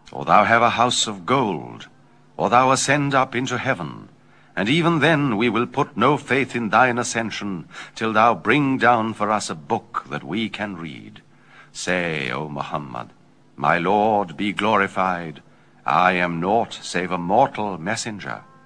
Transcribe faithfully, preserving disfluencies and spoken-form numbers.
Or thou have a house of gold, or thou ascend up into heaven, and even then we will put no faith in thine ascension, till thou bring down for us a book that we can read. Say, O Muhammad, my Lord be glorified, I am naught save a mortal messenger.